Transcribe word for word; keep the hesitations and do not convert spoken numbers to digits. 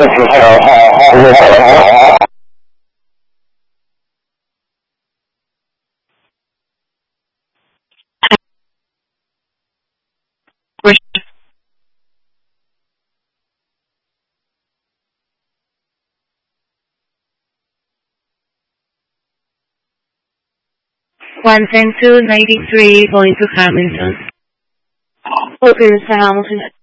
one ten two ninety three going to Hamilton. Okay, Mister Hamilton.